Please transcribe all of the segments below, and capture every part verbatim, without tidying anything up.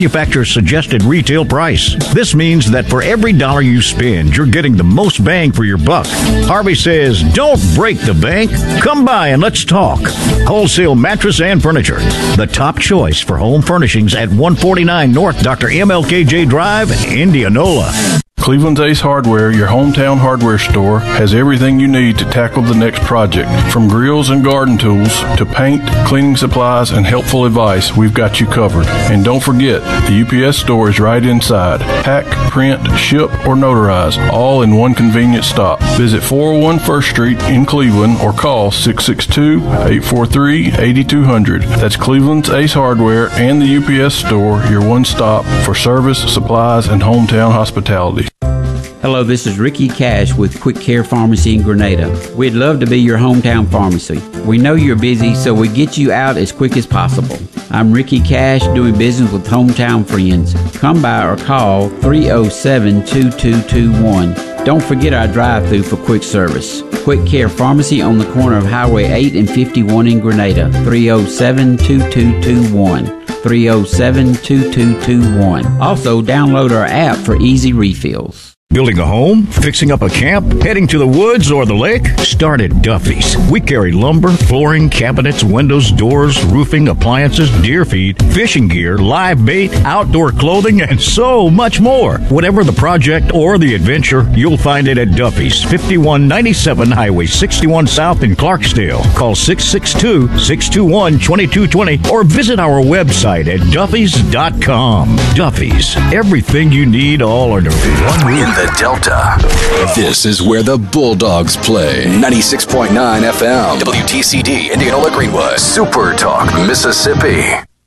manufacturer's suggested retail price. This means that for every dollar you spend, you're getting the most bang for your buck. Harvey says, don't break the bank. Come by and let's talk. Wholesale mattress and furniture. The top choice for home furnishings at one forty-nine North Doctor M L K J Drive, Indianola. Cleveland's Ace Hardware, your hometown hardware store, has everything you need to tackle the next project. From grills and garden tools to paint, cleaning supplies, and helpful advice, we've got you covered. And don't forget, the U P S store is right inside. Pack, print, ship, or notarize, all in one convenient stop. Visit four oh one First Street in Cleveland or call six six two, eight four three, eight two zero zero. That's Cleveland's Ace Hardware and the U P S store, your one stop for service, supplies, and hometown hospitality. Hello, this is Ricky Cash with Quick Care Pharmacy in Grenada. We'd love to be your hometown pharmacy. We know you're busy, so we get you out as quick as possible. I'm Ricky Cash, doing business with hometown friends. Come by or call three oh seven, two two two one. Don't forget our drive-thru for quick service. Quick Care Pharmacy on the corner of Highway eight and fifty-one in Grenada. three oh seven, two two two one. three oh seven, two two two one. Also, download our app for easy refills. Building a home? Fixing up a camp? Heading to the woods or the lake? Start at Duffy's. We carry lumber, flooring, cabinets, windows, doors, roofing, appliances, deer feed, fishing gear, live bait, outdoor clothing, and so much more. Whatever the project or the adventure, you'll find it at Duffy's, fifty-one ninety-seven Highway sixty-one South in Clarksdale. Call six six two, six two one, two two two zero or visit our website at duffys dot com. Duffy's, everything you need all under one roof. The Delta. This is where the Bulldogs play. ninety-six point nine F M. W T C D, Indianola Greenwood. Super Talk, Mississippi.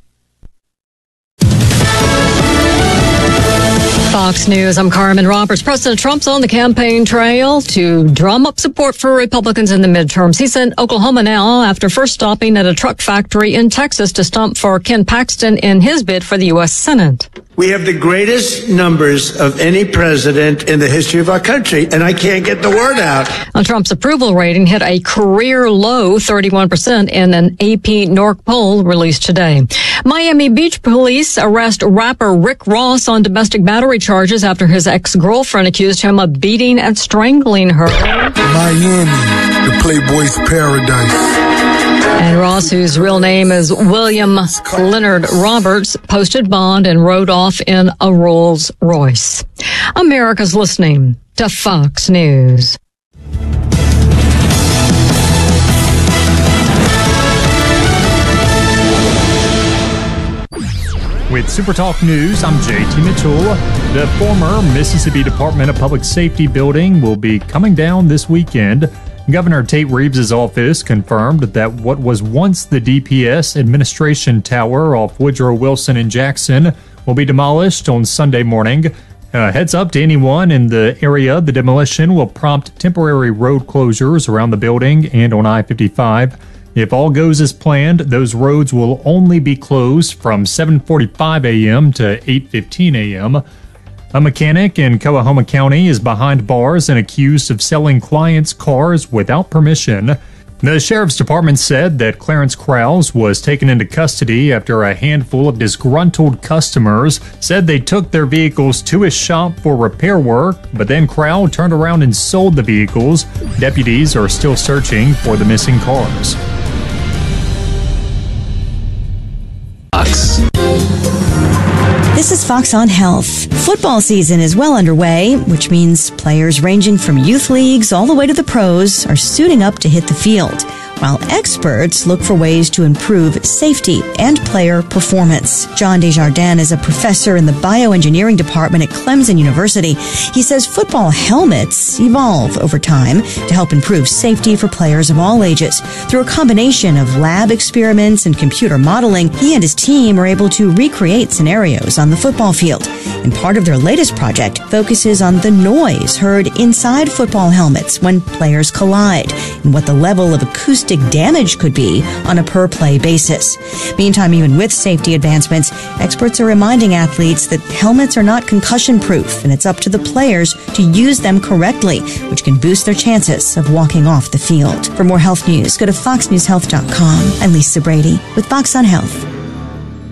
Fox News, I'm Carmen Roberts. President Trump's on the campaign trail to drum up support for Republicans in the midterms. He's in Oklahoma now after first stopping at a truck factory in Texas to stump for Ken Paxton in his bid for the U S Senate. We have the greatest numbers of any president in the history of our country, and I can't get the word out. Now, Trump's approval rating hit a career low, thirty-one percent, in an A P Norc poll released today. Miami Beach police arrest rapper Rick Ross on domestic battery charges after his ex-girlfriend accused him of beating and strangling her. Miami, the Playboy's paradise. And Ross, whose real name is William Leonard Roberts, posted bond and rode off in a Rolls Royce. America's listening to Fox News. With Super Talk News, I'm J T Mitchell. The former Mississippi Department of Public Safety building will be coming down this weekend. Governor Tate Reeves' office confirmed that what was once the D P S Administration Tower off Woodrow Wilson in Jackson will be demolished on Sunday morning. Uh, heads up to anyone in the area, the demolition will prompt temporary road closures around the building and on I fifty-five. If all goes as planned, those roads will only be closed from seven forty-five a.m. to eight fifteen a.m. A mechanic in Coahoma County is behind bars and accused of selling clients' cars without permission. The sheriff's department said that Clarence Krause was taken into custody after a handful of disgruntled customers said they took their vehicles to his shop for repair work, but then Krause turned around and sold the vehicles. Deputies are still searching for the missing cars. This is Fox on Health. Football season is well underway, which means players ranging from youth leagues all the way to the pros are suiting up to hit the field, while experts look for ways to improve safety and player performance. John Desjardins is a professor in the bioengineering department at Clemson University. He says football helmets evolve over time to help improve safety for players of all ages. Through a combination of lab experiments and computer modeling, he and his team are able to recreate scenarios on the football field. And part of their latest project focuses on the noise heard inside football helmets when players collide and what the level of acoustic damage could be on a per-play basis. Meantime, even with safety advancements, experts are reminding athletes that helmets are not concussion-proof, and it's up to the players to use them correctly, which can boost their chances of walking off the field. For more health news, go to fox news health dot com. I'm Lisa Brady with Fox on Health.